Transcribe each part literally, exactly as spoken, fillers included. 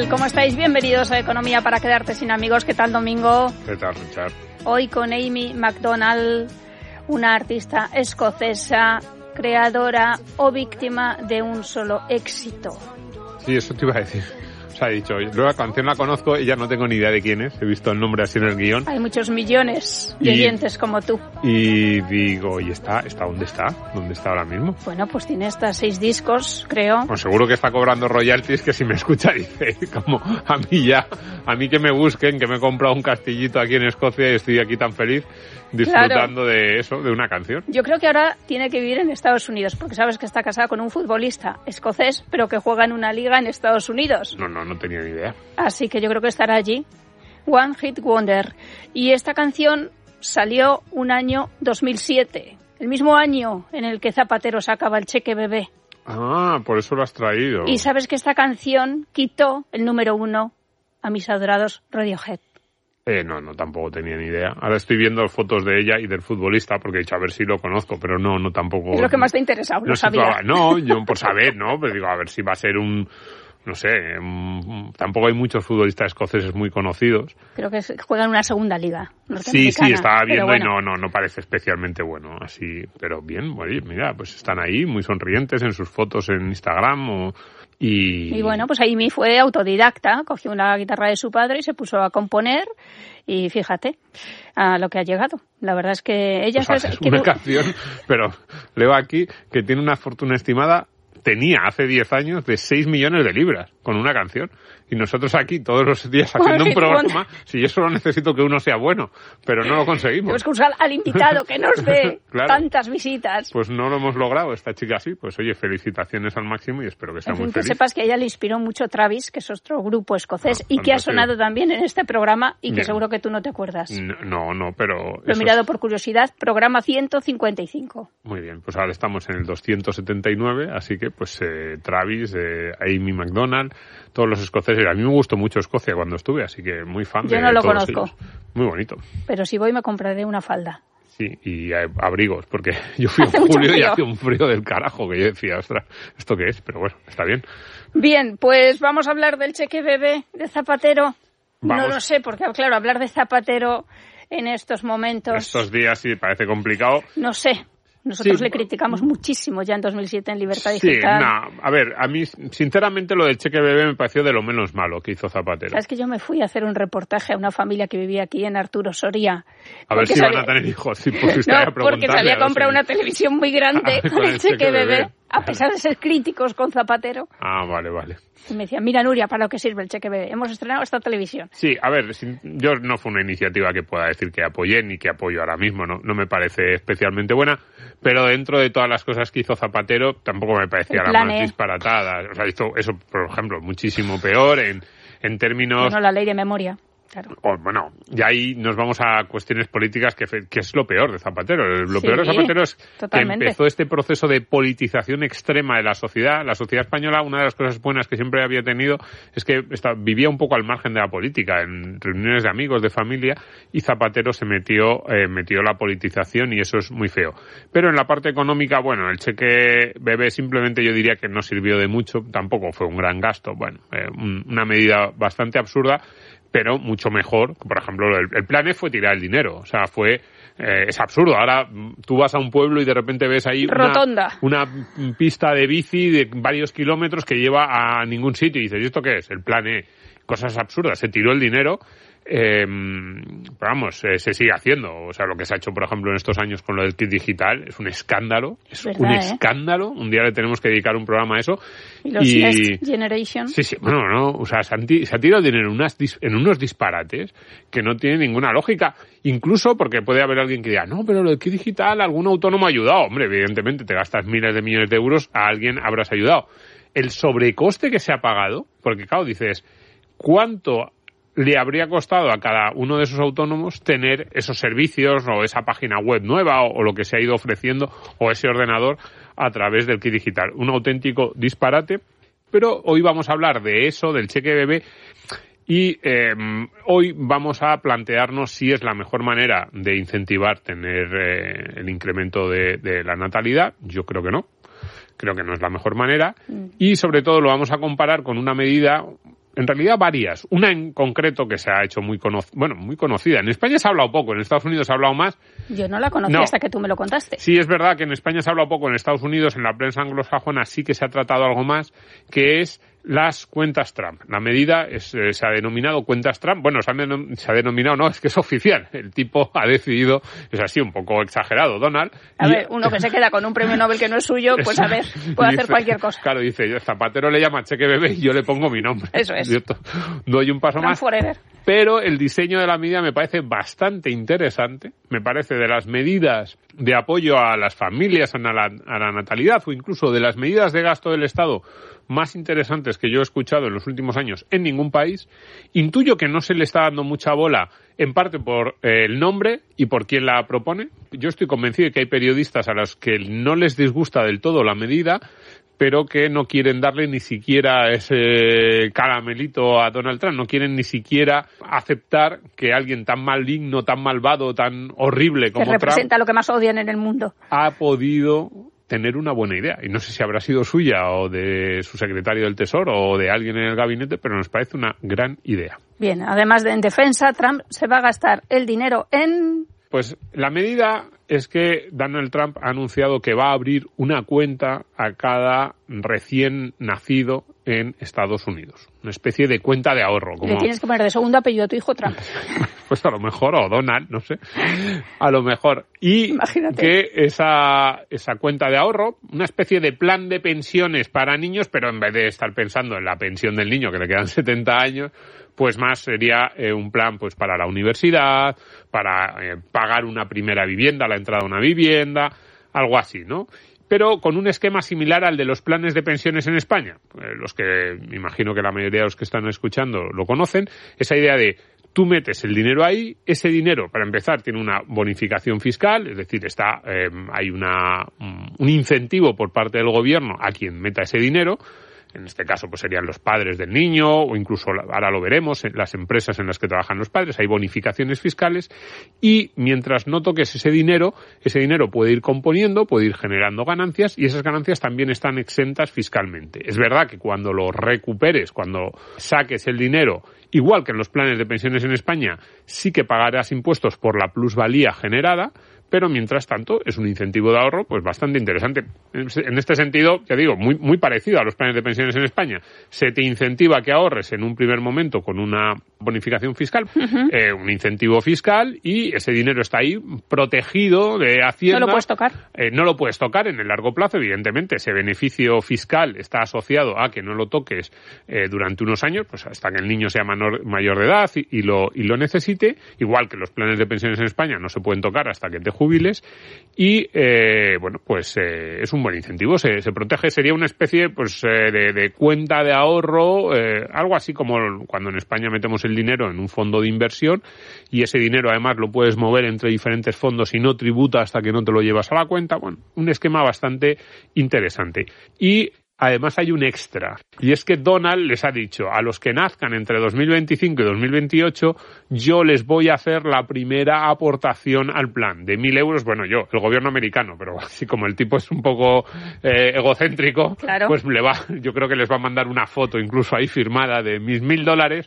tal? ¿Cómo estáis? Bienvenidos a Economía para quedarte sin amigos. ¿Qué tal, Domingo? ¿Qué tal, Richard? Hoy con Amy Macdonald, una artista escocesa, creadora o víctima de un solo éxito. Sí, eso te iba a decir. O sea, he dicho, yo la canción la conozco, ella no tengo ni idea de quién es, he visto el nombre así en el guión. Hay muchos millones de y, oyentes como tú. Y digo, ¿y está? ¿Está dónde está? ¿Dónde está ahora mismo? Bueno, pues tiene hasta seis discos, creo. Pues seguro que está cobrando royalties, que si me escucha dice, como a mí ya, a mí que me busquen, que me he comprado un castillito aquí en Escocia y estoy aquí tan feliz disfrutando claro. de eso, de una canción. Yo creo que ahora tiene que vivir en Estados Unidos, porque sabes que está casada con un futbolista escocés, pero que juega en una liga en Estados Unidos. No, no, no tenía ni idea. Así que yo creo que estará allí. One Hit Wonder. Y esta canción salió un año dos mil siete, el mismo año en el que Zapatero sacaba el cheque bebé. Ah, por eso lo has traído. Y sabes que esta canción quitó el número uno a mis adorados Radiohead. Eh, no, no, tampoco tenía ni idea. Ahora estoy viendo fotos de ella y del futbolista porque he dicho a ver si lo conozco, pero no, no tampoco. Es lo que más te interesa, no, no sabía. No, yo por saber, ¿no? Pero digo, a ver si va a ser un, no sé, un, tampoco hay muchos futbolistas escoceses muy conocidos. Creo que juegan en una segunda liga norteamericana. Sí, sí, estaba viendo bueno. y no, no, no parece especialmente bueno, así, pero bien, oye, mira, pues están ahí muy sonrientes en sus fotos en Instagram o... Y... y bueno, pues Amy fue autodidacta, cogió una guitarra de su padre y se puso a componer y fíjate a lo que ha llegado. La verdad es que ella... Pues es una que... canción, pero leo aquí que tiene una fortuna estimada, tenía hace diez años, de seis millones de libras con una canción. Y nosotros aquí todos los días haciendo un programa, si yo solo necesito que uno sea bueno, pero no lo conseguimos. Tenemos que usar al invitado que nos dé claro. tantas visitas. Pues no lo hemos logrado, esta chica sí. Pues oye, felicitaciones al máximo y espero que sea en fin, muy que feliz. Que sepas que a ella le inspiró mucho Travis, que es otro grupo escocés, no, y que ha sonado también en este programa y que Bien. seguro que tú no te acuerdas. No, no, pero... Lo he mirado es... por curiosidad, programa ciento cincuenta y cinco. Muy bien, pues ahora estamos en el doscientos setenta y nueve, así que pues eh, Travis, eh, Amy Macdonald, todos los escoceses. A mí me gustó mucho Escocia cuando estuve, así que muy fan Yo de no lo todos conozco. ellos. Muy bonito. Pero si voy me compraré una falda. Sí, y abrigos, porque yo fui en julio y hace un frío del carajo que yo decía, ostras, ¿esto qué es? Pero bueno, está bien. Bien, pues vamos a hablar del cheque bebé de Zapatero. Vamos. No lo sé, porque claro, hablar de Zapatero en estos momentos... Estos días sí parece complicado. No sé. Nosotros sí. le criticamos muchísimo ya en dos mil siete en Libertad sí, Digital. Sí, no, a ver, a mí sinceramente lo del cheque bebé me pareció de lo menos malo que hizo Zapatero. Sabes que yo me fui a hacer un reportaje a una familia que vivía aquí en Arturo Soria. A ver si sabía... van a tener hijos, si pusiste no, a preguntarle. porque se había comprado una televisión muy grande ah, con el cheque, cheque bebé, bebé, a pesar de ser críticos con Zapatero. Ah, vale, vale. Y me decían, mira Nuria, ¿para lo que sirve el cheque bebé? Hemos estrenado esta televisión. Sí, a ver, yo no fue una iniciativa que pueda decir que apoyé ni que apoyo ahora mismo, no, no me parece especialmente buena, pero dentro de todas las cosas que hizo Zapatero tampoco me parecía la más disparatada. O sea, hizo eso, por ejemplo, muchísimo peor en, en términos... Bueno, la ley de memoria. Claro. Oh, bueno, y ahí nos vamos a cuestiones políticas que, que es lo peor de Zapatero. Lo sí, peor de Zapatero es totalmente. que empezó este proceso de politización extrema de la sociedad. La sociedad española, una de las cosas buenas que siempre había tenido es que está, vivía un poco al margen de la política, en reuniones de amigos, de familia, y Zapatero se metió, eh, metió la politización y eso es muy feo. Pero en la parte económica, bueno, el cheque bebé simplemente yo diría que no sirvió de mucho, tampoco fue un gran gasto, bueno, eh, un, una medida bastante absurda, pero mucho mejor. Por ejemplo, el, el plan E fue tirar el dinero. O sea, fue... Eh, es absurdo. Ahora tú vas a un pueblo y de repente ves ahí Rotonda. Una, una pista de bici de varios kilómetros que lleva a ningún sitio. Y dices, ¿y esto qué es? El plan E. Cosas absurdas. Se tiró el dinero. Eh, pero vamos, eh, se sigue haciendo. O sea, lo que se ha hecho, por ejemplo, en estos años con lo del kit digital es un escándalo. Es ¿verdad, un eh? escándalo. Un día le tenemos que dedicar un programa a eso. Y los y... Next Generation. Sí, sí, bueno, no, o sea, se, han ti- se ha tirado el dinero en, unas dis- en unos disparates que no tienen ninguna lógica. Incluso porque puede haber alguien que diga, no, pero lo del kit digital, algún autónomo ha ayudado. Hombre, evidentemente, te gastas miles de millones de euros, a alguien habrás ayudado. El sobrecoste que se ha pagado, porque claro, dices, ¿cuánto le habría costado a cada uno de esos autónomos tener esos servicios o esa página web nueva o, o lo que se ha ido ofreciendo o ese ordenador a través del kit digital? Un auténtico disparate, pero hoy vamos a hablar de eso, del cheque bebé, y eh, hoy vamos a plantearnos si es la mejor manera de incentivar tener eh, el incremento de, de la natalidad. Yo creo que no. Creo que no es la mejor manera. Y sobre todo lo vamos a comparar con una medida En realidad varias. Una en concreto que se ha hecho muy cono- bueno, muy conocida. En España se ha hablado poco, en Estados Unidos se ha hablado más. Yo no la conocía no. hasta que tú me lo contaste. Sí, es verdad que en España se ha hablado poco, en Estados Unidos, en la prensa anglosajona sí que se ha tratado algo más, que es las cuentas Trump. La medida es, eh, se ha denominado cuentas Trump. Bueno, se ha, denom- se ha denominado, no, es que es oficial. El tipo ha decidido, es así un poco exagerado, Donald. A y, ver, uno que se queda con un premio Nobel que no es suyo, pues a ver, puede dice, hacer cualquier cosa. Claro, dice, Zapatero le llama cheque bebé y yo le pongo mi nombre. Eso es. ¿Cierto? Doy un paso Trump más. forever. Pero el diseño de la medida me parece bastante interesante. Me parece de las medidas de apoyo a las familias, a la, a la natalidad o incluso de las medidas de gasto del Estado más interesantes que yo he escuchado en los últimos años en ningún país. Intuyo que no se le está dando mucha bola, en parte por eh, el nombre y por quién la propone. Yo estoy convencido de que hay periodistas a los que no les disgusta del todo la medida, pero que no quieren darle ni siquiera ese caramelito a Donald Trump, no quieren ni siquiera aceptar que alguien tan maligno, tan malvado, tan horrible como Trump, que representa Trump, lo que más odian en el mundo, ha podido tener una buena idea. Y no sé si habrá sido suya o de su secretario del Tesoro o de alguien en el gabinete, pero nos parece una gran idea. Bien, además de en defensa, Trump se va a gastar el dinero en... Pues la medida es que Donald Trump ha anunciado que va a abrir una cuenta a cada recién nacido en Estados Unidos. Una especie de cuenta de ahorro. Como... Le tienes que poner de segundo apellido a tu hijo Trump. Pues a lo mejor, o Donald, no sé. A lo mejor. Y Imagínate. que esa, esa cuenta de ahorro, una especie de plan de pensiones para niños, pero en vez de estar pensando en la pensión del niño, que le quedan setenta años, pues más sería eh, un plan pues para la universidad, para eh, pagar una primera vivienda, la entrada a una vivienda, algo así, ¿no? Pero con un esquema similar al de los planes de pensiones en España. Eh, los que, me imagino que la mayoría de los que están escuchando lo conocen, esa idea de tú metes el dinero ahí, ese dinero, para empezar, tiene una bonificación fiscal, es decir, está eh, hay una un incentivo por parte del gobierno a quien meta ese dinero. En este caso, pues serían los padres del niño, o incluso, ahora lo veremos, en las empresas en las que trabajan los padres, hay bonificaciones fiscales, y mientras no toques ese dinero, ese dinero puede ir componiendo, puede ir generando ganancias, y esas ganancias también están exentas fiscalmente. Es verdad que cuando lo recuperes, cuando saques el dinero, igual que en los planes de pensiones en España, sí que pagarás impuestos por la plusvalía generada, pero mientras tanto es un incentivo de ahorro pues bastante interesante. En este sentido, ya digo, muy, muy parecido a los planes de pensiones en España. Se te incentiva que ahorres en un primer momento con una bonificación fiscal, uh-huh. eh, un incentivo fiscal, y ese dinero está ahí protegido de Hacienda. No lo puedes tocar. Eh, no lo puedes tocar en el largo plazo, evidentemente. Ese beneficio fiscal está asociado a que no lo toques eh, durante unos años, pues hasta que el niño sea menor, mayor de edad y, y, lo, y lo necesite. Igual que los planes de pensiones en España no se pueden tocar hasta que te jubiles. Y, eh, bueno, pues eh, es un buen incentivo. Se, se protege, sería una especie pues eh, de, de cuenta de ahorro, eh, algo así como cuando en España metemos el dinero en un fondo de inversión y ese dinero además lo puedes mover entre diferentes fondos y no tributa hasta que no te lo llevas a la cuenta. Bueno, un esquema bastante interesante. Y además hay un extra, y es que Donald les ha dicho a los que nazcan entre dos mil veinticinco y dos mil veintiocho, yo les voy a hacer la primera aportación al plan de mil euros. Bueno, yo, el gobierno americano, pero así como el tipo es un poco eh, egocéntrico, claro. Pues le va, yo creo que les va a mandar una foto incluso ahí firmada de mis mil dólares.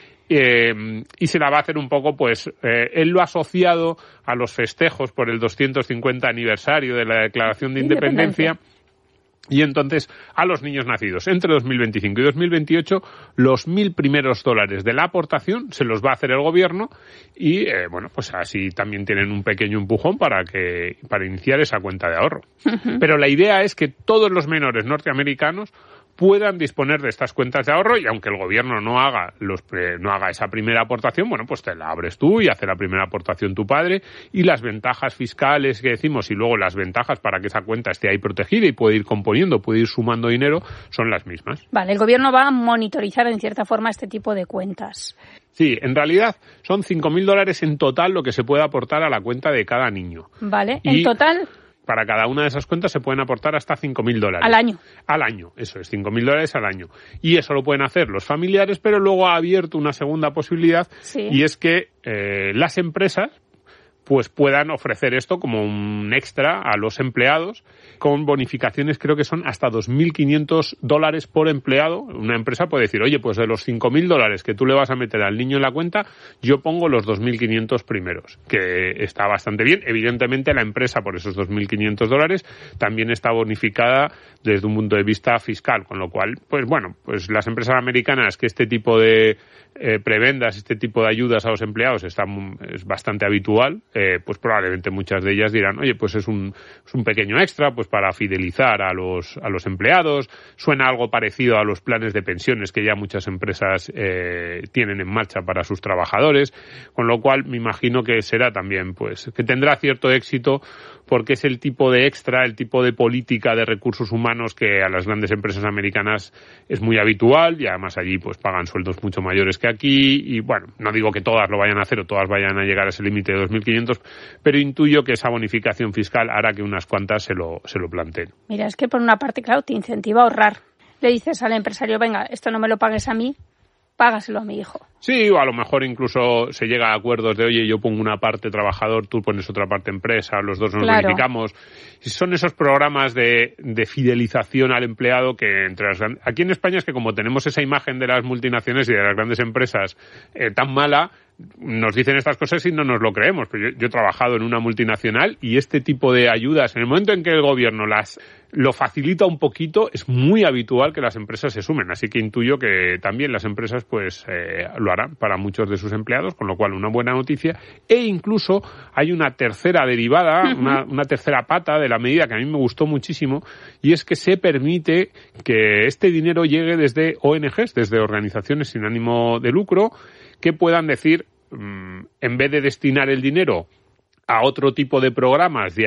Eh, y se la va a hacer un poco, pues, eh, él lo ha asociado a los festejos por el doscientos cincuenta aniversario de la Declaración de Independencia. Independencia. Y entonces, a los niños nacidos entre dos mil veinticinco y dos mil veintiocho, los mil primeros dólares de la aportación se los va a hacer el gobierno y, eh, bueno, pues así también tienen un pequeño empujón para que para iniciar esa cuenta de ahorro. Uh-huh. Pero la idea es que todos los menores norteamericanos puedan disponer de estas cuentas de ahorro y aunque el gobierno no haga los no haga esa primera aportación, bueno, pues te la abres tú y hace la primera aportación tu padre y las ventajas fiscales que decimos y luego las ventajas para que esa cuenta esté ahí protegida y puede ir componiendo, puede ir sumando dinero, son las mismas. Vale, el gobierno va a monitorizar en cierta forma este tipo de cuentas. Sí, en realidad son cinco mil dólares en total lo que se puede aportar a la cuenta de cada niño. Vale, y en total... Para cada una de esas cuentas se pueden aportar hasta cinco mil dólares. Al año. Al año, eso es, cinco mil dólares al año. Y eso lo pueden hacer los familiares, pero luego ha abierto una segunda posibilidad, sí. Y es que eh, las empresas pues puedan ofrecer esto como un extra a los empleados, con bonificaciones creo que son hasta dos mil quinientos dólares por empleado. Una empresa puede decir, oye, pues de los cinco mil dólares que tú le vas a meter al niño en la cuenta, yo pongo los dos mil quinientos primeros, que está bastante bien. Evidentemente la empresa por esos dos mil quinientos dólares también está bonificada desde un punto de vista fiscal, con lo cual, pues bueno, pues las empresas americanas que este tipo de eh, prebendas, este tipo de ayudas a los empleados está, es bastante habitual, eh, pues probablemente muchas de ellas dirán, oye, pues es un, es un pequeño extra pues para fidelizar a los, a los empleados. Suena algo parecido a los planes de pensiones que ya muchas empresas eh, tienen en marcha para sus trabajadores, con lo cual me imagino que será también, pues, que tendrá cierto éxito porque es el tipo de extra, el tipo de política de recursos humanos que a las grandes empresas americanas es muy habitual y además allí pues pagan sueldos mucho mayores que aquí y bueno, no digo que todas lo vayan a hacer o todas vayan a llegar a ese límite de dos mil quinientos, pero intuyo que esa bonificación fiscal hará que unas cuantas se lo, se lo planteen. Mira, es que por una parte, claro, te incentiva a ahorrar. Le dices al empresario, venga, esto no me lo pagues a mí, págaselo a mi hijo. Sí, o a lo mejor incluso se llega a acuerdos de, oye, yo pongo una parte trabajador, tú pones otra parte empresa, los dos nos claro. bonificamos. Son esos programas de, de fidelización al empleado que entre las aquí en España es que como tenemos esa imagen de las multinacionales y de las grandes empresas eh, tan mala, nos dicen estas cosas y no nos lo creemos. Pero yo, yo he trabajado en una multinacional y este tipo de ayudas, en el momento en que el gobierno las lo facilita un poquito, es muy habitual que las empresas se sumen. Así que intuyo que también las empresas pues eh, lo harán para muchos de sus empleados, con lo cual una buena noticia. E incluso hay una tercera derivada, uh-huh. una, una tercera pata de la medida que a mí me gustó muchísimo, y es que se permite que este dinero llegue desde O N Ges, desde organizaciones sin ánimo de lucro, que puedan decir, en vez de destinar el dinero a otro tipo de programas de